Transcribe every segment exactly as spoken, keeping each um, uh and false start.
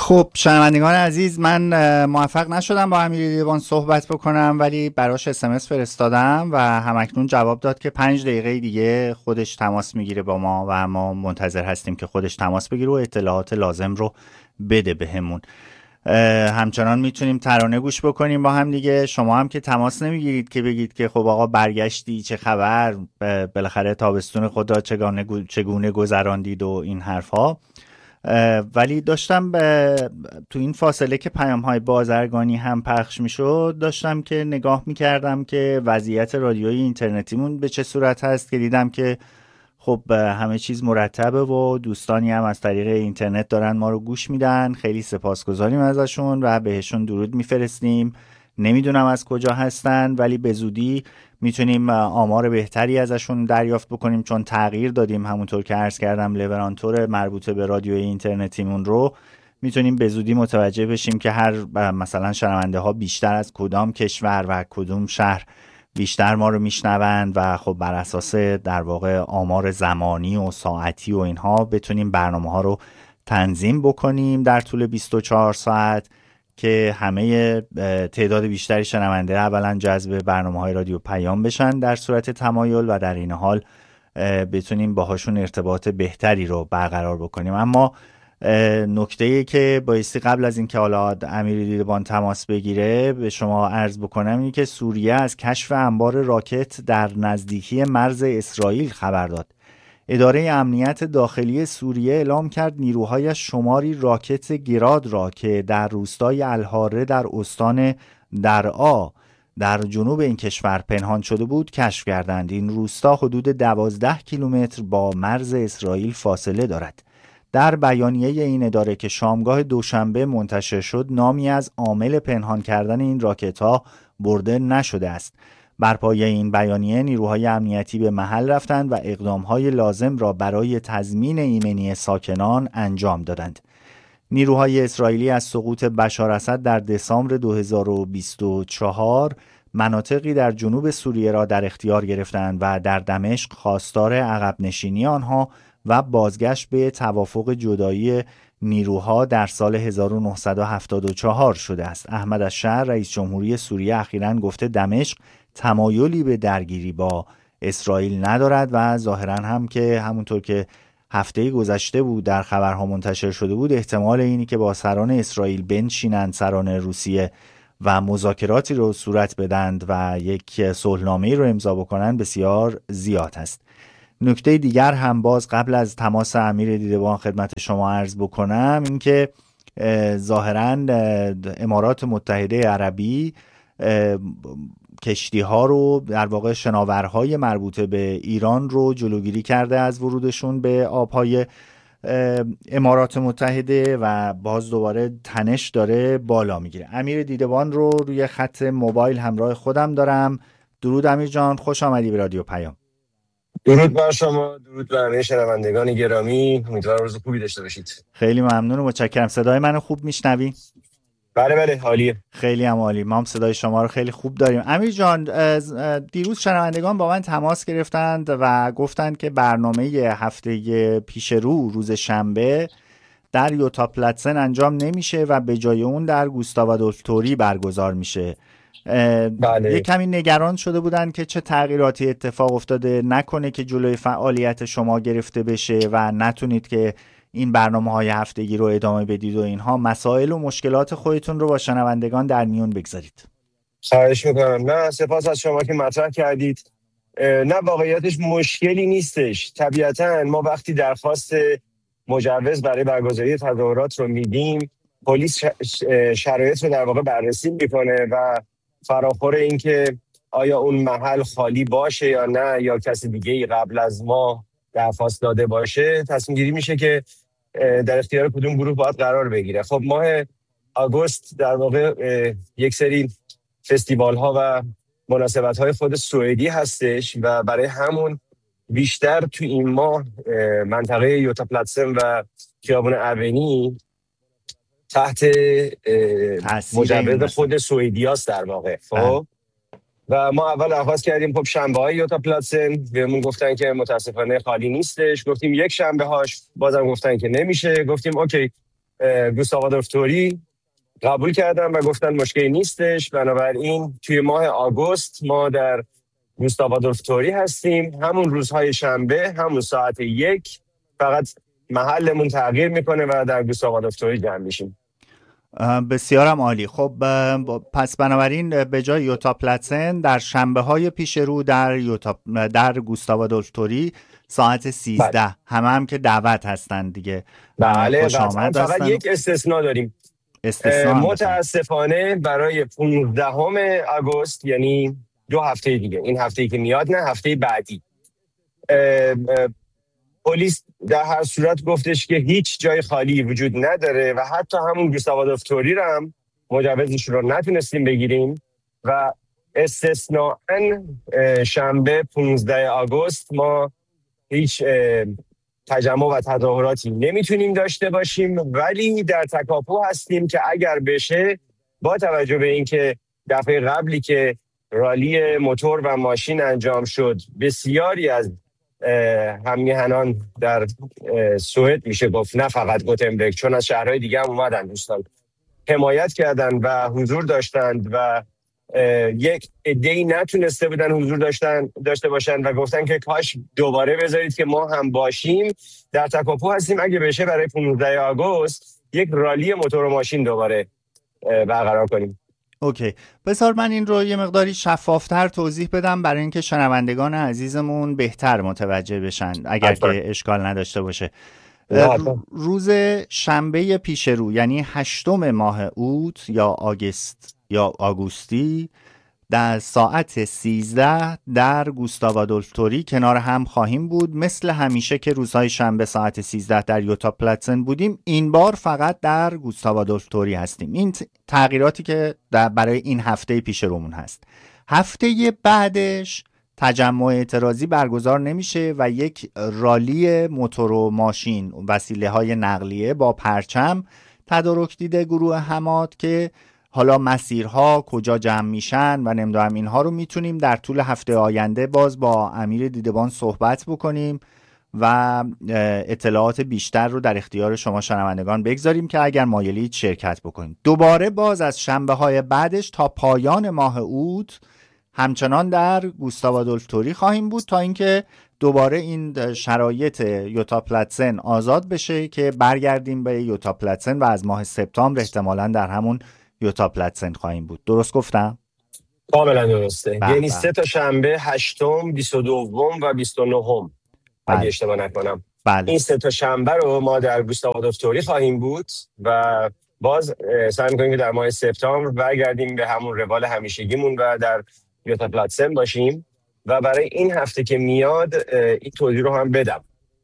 خب شنوندگان عزیز، من موفق نشدم با امیرعلی صحبت بکنم، ولی براش اس ام اس فرستادم و همکنون جواب داد که پنج دقیقه دیگه خودش تماس میگیره با ما و ما منتظر هستیم که خودش تماس بگیره و اطلاعات لازم رو بده بهمون. همچنان میتونیم ترانه گوش بکنیم با هم دیگه. شما هم که تماس نمیگیرید که بگید که خب آقا برگشتی، چه خبر، بالاخره تابستون خود را چگونه چگونه گذراندید و این حرفا. ولی داشتم تو این فاصله که پیام های بازرگانی هم پخش میشد داشتم که نگاه میکردم که وضعیت رادیوی اینترنتیمون به چه صورت هست، که دیدم که خب همه چیز مرتبه و دوستانی هم از طریق اینترنت دارن ما رو گوش میدن. خیلی سپاسگزاریم ازشون و بهشون درود میفرستیم. نمیدونم از کجا هستن، ولی به زودی میتونیم آمار بهتری ازشون دریافت بکنیم، چون تغییر دادیم همونطور که عرض کردم لبرانتور مربوطه به رادیوی اینترنتیمون رو. میتونیم به زودی متوجه بشیم که هر مثلا شنونده ها بیشتر از کدام کشور و کدوم شهر بیشتر ما رو میشنوند و خب بر اساس در واقع آمار زمانی و ساعتی و اینها بتونیم برنامه ها رو تنظیم بکنیم در طول بیست و چهار ساعت که همه تعداد بیشتری شنونده اولا جذب برنامه‌های رادیو پیام بشن در صورت تمایل و در این حال بتونیم باهاشون ارتباط بهتری رو برقرار بکنیم. اما نکته‌ای که بایستی قبل از اینکه حالا امیرعلی دیدبان تماس بگیره به شما عرض بکنم اینه که سوریه از کشف انبار راکت در نزدیکی مرز اسرائیل خبر داد. اداره امنیت داخلی سوریه اعلام کرد نیروهایش شماری راکت گراد را که در روستای الحاره در استان درعا در جنوب این کشور پنهان شده بود کشف کردند. این روستا حدود دوازده کیلومتر با مرز اسرائیل فاصله دارد. در بیانیه این اداره که شامگاه دوشنبه منتشر شد نامی از عامل پنهان کردن این راکت‌ها برده نشده است. بر پایه این بیانیه نیروهای امنیتی به محل رفتند و اقدامهای لازم را برای تضمین ایمنی ساکنان انجام دادند. نیروهای اسرائیلی از سقوط بشار اسد در دسامبر دو هزار و بیست و چهار مناطقی در جنوب سوریه را در اختیار گرفتند و در دمشق خواستار عقب نشینی آنها و بازگشت به توافق جدایی نیروها در سال هزار و نهصد و هفتاد و چهار شده است. احمد الشهر رئیس جمهوری سوریه اخیراً گفته دمشق تمایلی به درگیری با اسرائیل ندارد و ظاهراً هم که همونطور که هفته گذشته بود در خبرها منتشر شده بود احتمال اینی که با سران اسرائیل بنشینند سران روسیه و مذاکراتی رو صورت بدند و یک صلحنامه‌ای رو امضا بکنند بسیار زیاد است. نکته دیگر هم باز قبل از تماس امیر دیدبان خدمت شما عرض بکنم این که ظاهراً امارات متحده عربی کشتی ها رو در واقع شناورهای مربوطه به ایران رو جلوگیری کرده از ورودشون به آبهای امارات متحده و باز دوباره تنش داره بالا میگیره. امیر دیدبان رو روی خط موبایل همراه خودم دارم. درود امیر جان، خوش آمدی به رادیو پیام. درود بر شما، درود بر همه شنوندگان گرامی. امیدوارم روز خوبی داشته باشید. خیلی ممنون و متشکرم. صدای منو خوب میشنوی؟ بله بله عالیه. خیلی هم عالی. ما هم صدای شما رو خیلی خوب داریم. امیر جان، دیروز شنوندگان با من تماس گرفتند و گفتند که برنامه هفته پیش رو روز شنبه در یوتا پلاتسن انجام نمیشه و به جای اون در گوستاو آدولف توری برگزار میشه. بله. یک کمی نگران شده بودن که چه تغییراتی اتفاق افتاده، نکنه که جلوی فعالیت شما گرفته بشه و نتونید که این برنامه‌های هفتگی رو ادامه بدید و اینها. مسائل و مشکلات خودتون رو با شنوندگان در میون بگذارید. خواهش میکنم. نه سپاس از شما که مطرح کردید. نه واقعیتش مشکلی نیستش. طبیعتاً ما وقتی درخواست مجوز برای برگزاری تظاهرات رو میدیم، پلیس شرایط رو در واقع بررسی میکنه و فراخور این که آیا اون محل خالی باشه یا نه، یا کسی دیگه قبل از ما درخواست داده باشه، تصمیم گیری میشه که در اختیار کدوم گروه باید قرار بگیره. خب ماه آگوست در واقع یک سری فستیوال ها و مناسبت های خود سوئدی هستش و برای همون بیشتر تو این ماه منطقه یوتا پلاتسن و خیابان اونی تحت مجوز خود سوئدی هاست در واقع. خب و ما اول درخواست کردیم خب شنبه های یوتا پلاتسن، بهمون گفتن که متاسفانه خالی نیستش. گفتیم یک شنبه هاش، بازم گفتن که نمیشه. گفتیم اوکی گوستاو آدولف توری قبول کردن و گفتن مشکلی نیستش. بنابراین توی ماه آگوست ما در گوستاو آدولف توری هستیم، همون روزهای شنبه، همون ساعت یک، فقط محلمون تغییر میکنه و در گوستاو آدولف توری جمع میشیم. بسیارم عالی. خب پس بنابراین به جای یوتا پلاتسن در شنبه های پیش رو در یوتا در گوستاو آدولف توری ساعت سیزده بله. همه هم که دعوت هستن دیگه. بله خوش آمد. فقط یک استثناء داریم. استثناء متاسفانه برای پانزدهم آگوست، یعنی دو هفته دیگه، این هفته‌ای که میاد نه هفته بعدی، پلیس در هر صورت گفتش که هیچ جای خالی وجود نداره و حتی همون گوستاو آدولف توری رو هم مجوزش رو نتونستیم بگیریم و استثناءً شنبه پانزدهم آگوست ما هیچ تجمع و تظاهراتی نمیتونیم داشته باشیم، ولی در تکاپو هستیم که اگر بشه، با توجه به اینکه دفعه قبلی که رالی موتور و ماشین انجام شد بسیاری از هممیهنان در سوئد میشه گفت، نه فقط گوتنبرگ، چون از شهرهای دیگه هم اومدن دوستان، حمایت کردن و حضور داشتند و یک عده‌ای نتونسته بودن حضور داشتن داشته باشن و گفتن که کاش دوباره بذارید که ما هم باشیم. در تکاپو هستیم اگه بشه برای پانزدهم آگوست یک رالی موتور و ماشین دوباره برقرار کنیم. اوکی، بذار من این رو یه مقداری شفافتر توضیح بدم برای اینکه شنوندگان عزیزمون بهتر متوجه بشن اگر حتما. که اشکال نداشته باشه. روز شنبه پیش رو، یعنی هشتم ماه اوت یا آگوست یا آگوستی، در ساعت سیزده در گوستاو آدولف توری کنار هم خواهیم بود. مثل همیشه که روزهای شنبه ساعت سیزده در یوتا پلاتسن بودیم، این بار فقط در گوستاو آدولف توری هستیم. این تغییراتی که در برای این هفته پیش رومون هست. هفته بعدش تجمع اعتراضی برگزار نمیشه و یک رالی موتور و ماشین و وسیله های نقلیه با پرچم تدارک دیده گروه حماد که حالا مسیرها کجا جمع میشن و نمیدونم اینها رو میتونیم در طول هفته آینده باز با امیر دیدبان صحبت بکنیم و اطلاعات بیشتر رو در اختیار شما شنوندگان بگذاریم که اگر مایلید شرکت بکنید. دوباره باز از شنبه های بعدش تا پایان ماه اوت همچنان در گوستاو آدولف توری خواهیم بود تا اینکه دوباره این شرایط یوتا پلاتسن آزاد بشه که برگردیم به یوتا پلاتسن و از ماه سپتامبر احتمالاً در همون یوتا پلاتسن خواهیم بود. درست گفتم؟ کاملا درسته. یعنی سه تا شنبه، هشتم، بیست و دوم و بیست و نهم اگه اشتباه نکنم. بله. این سه تا شنبه رو ما در گوستاو آدولف توری خواهیم بود و باز سعی می‌کنیم که در ماه سپتامبر برگردیم به همون روال همیشگیمون و در یوتا پلاتسن باشیم. و برای این هفته که میاد این توضیح رو هم بدم.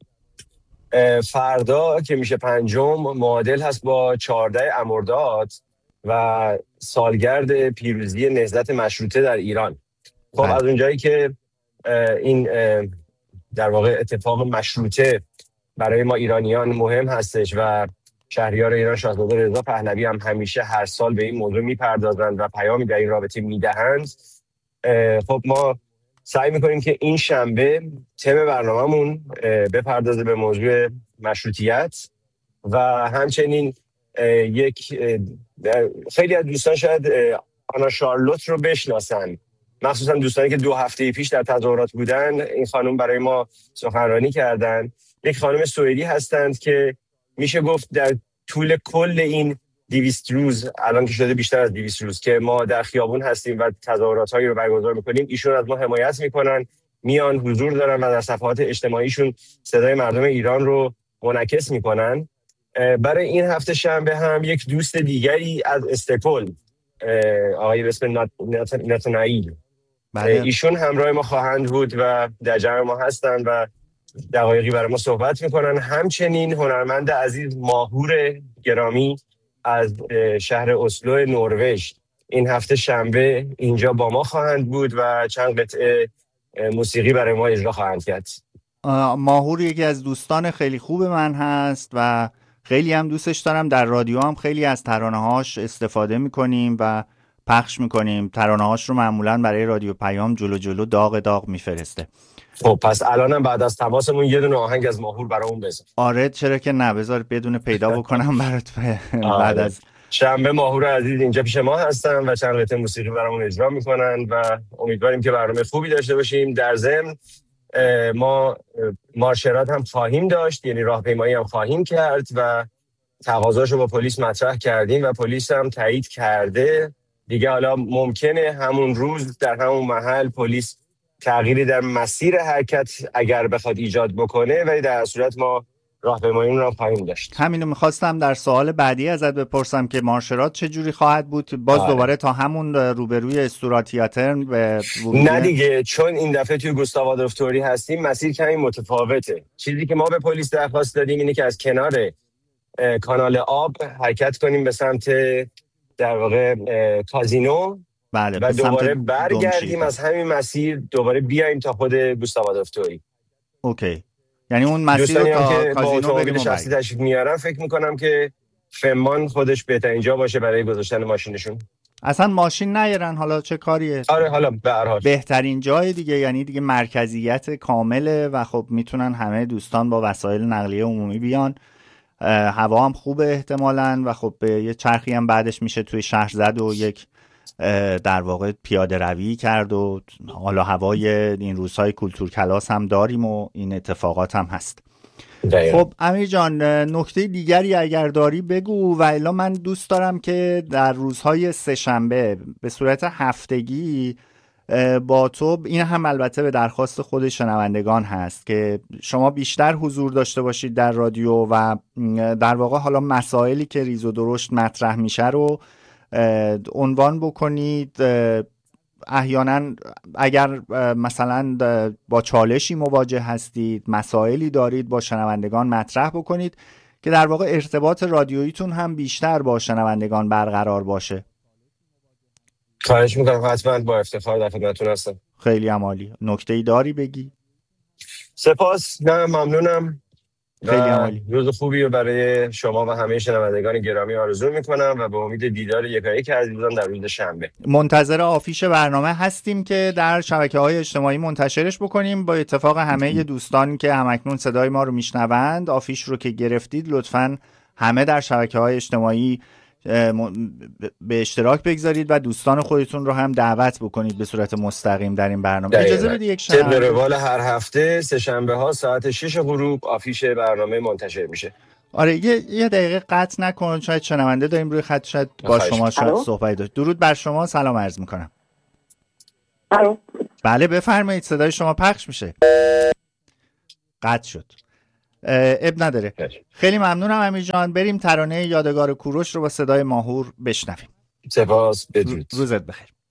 فردا که میشه پنجم معادل هست با چهاردهم مرداد و سالگرد پیروزی نهضت مشروطه در ایران. خب از اونجایی که این در واقع اتفاق مشروطه برای ما ایرانیان مهم هستش و شهریار ایران شاهزاده رضا پهلوی هم همیشه هر سال به این موضوع میپردازند و پیامی در این رابطه میدهند، خب ما سعی میکنیم که این شنبه تم برنامه‌مون بپردازه به موضوع مشروطیت و همچنین یک خیلی از دوستان شاید آنا شارلوت رو بشناسن، مخصوصا دوستانی که دو هفته پیش در تظاهرات بودن. این خانم برای ما سخنرانی کردن. یک خانم سوئدی هستند که میشه گفت در طول کل این دویست روز، الان که شده بیشتر از دویست روز که ما در خیابون هستیم و تظاهرات‌هایی رو برگزار می‌کنیم، ایشون از ما حمایت می‌کنن، میان حضور دارن و در صفحات اجتماعیشون صدای مردم ایران رو منعکس می‌کنن. برای این هفته شنبه هم یک دوست دیگری از استکهلم، آقای به اسم ناتانائیل، ایشون همراه ما خواهند بود و در جمع ما هستن و دقایقی برای ما صحبت می‌کنن. همچنین هنرمند عزیز ماهور گرامی از شهر اسلو نروژ این هفته شنبه اینجا با ما خواهند بود و چند قطعه موسیقی برای ما اجرا خواهند کرد. ماهور یکی از دوستان خیلی خوب من هست و خیلی هم دوستش دارم. در رادیو هم خیلی از ترانه‌هاش استفاده می‌کنیم و پخش میکنیم. ترانه هاش رو معمولا برای رادیو پیام جلو جلو داغ داغ میفرسته. خب پس الانم بعد از تماسمون یه دونه آهنگ از ماهور برامون بذار. آره چرا که نه، بذار بدون پیدا بکنم برات بعد از شنبه ماهور عزیز اینجا پیش ما هستن و چند قطعه موسیقی برامون اجرا میکنن و امیدواریم که برنامه خوبی داشته باشیم. در ضمن ما مارشرات هم خواهیم داشت، یعنی راهپیمایی هم خواهیم کرد و تقاضاشو با پلیس مطرح کردیم و پلیس هم تایید کرده دیگه. حالا ممکنه همون روز در همون محل پلیس تغییری در مسیر حرکت اگر بخواد ایجاد بکنه، ولی در صورت ما راهپیمایی رو خواهیم داشت. همینو میخواستم در سوال بعدی ازت بپرسم که مارشرات چه جوری خواهد بود. باز آره. دوباره تا همون روبروی استورا تئاتر به نه دیگه، چون این دفعه توی گوستاو آدولف توری هستیم مسیر کمی متفاوته. چیزی که ما به پلیس درخواست دادیم اینه که از کنار کانال آب حرکت کنیم به سمت در واقع کازینو. بله. و دوباره برگردیم از همین مسیر دوباره بیایم تا خود گوستاو آدولف توری. اوکی، یعنی اون مسیر رو تا کازینو بریم شخصی تشریف میارن. فکر میکنم که فمان خودش بهترین جا باشه برای گذاشتن ماشینشون. اصلا ماشین نیارن، حالا چه کاریه؟ آره حالا به هر حال بهترین جای دیگه، یعنی دیگه مرکزیت کامله و خب میتونن همه دوستان با وسایل نقلیه عمومی بیان. هوا هم خوبه احتمالاً و خب یه چرخی هم بعدش میشه توی شهر زد و یک در واقع پیاده روی کرد و حالا هوای این روزهای کولتور کلاس هم داریم و این اتفاقات هم هست. دایم. خب امیر جان نکته دیگری اگر داری بگو، و الا من دوست دارم که در روزهای سه‌شنبه به صورت هفتگی با تو، این هم البته به درخواست خود شنوندگان هست، که شما بیشتر حضور داشته باشید در رادیو و در واقع حالا مسائلی که ریز و درشت مطرح میشه رو عنوان بکنید. احیانا اگر مثلا با چالشی مواجه هستید، مسائلی دارید، با شنوندگان مطرح بکنید که در واقع ارتباط رادیوییتون هم بیشتر با شنوندگان برقرار باشه. خواهش میکنم، حتما با افتخار در خدمتتون هستم. خیلی عالی. نکته‌ای داری بگی؟ سپاس. نه ممنونم. خیلی عالی. روز خوبی رو برای شما و همه شنوندگان گرامی آرزو میکنم و به امید دیدار یکایک عزیزان در روز شنبه. منتظر آفیش برنامه هستیم که در شبکه‌های اجتماعی منتشرش بکنیم. با اتفاق همه دوستان که همکنون صدای ما رو میشنوند، آفیش رو که گرفتید لطفاً همه در شبکه‌های اجتماعی به اشتراک بگذارید و دوستان خودتون رو هم دعوت بکنید به صورت مستقیم در این برنامه. اجازه بدید یک شنبه طبق روال هر هفته سه شنبه ها ساعت شش غروب آفیش برنامه منتشر میشه. آره یه یه دقیقه قطع نکن، شاید شنونده داریم روی خط، شاید با شما شاید صحبت داشت. درود بر شما، سلام عرض میکنم. الو. بله بفرمایید، صدای شما پخش میشه. قطع شد. اب نداره. خیلی ممنونم امیر جان. بریم ترانه یادگار کوروش رو با صدای ماهور بشنویم. سپاس. بدرود. روزت بخیر.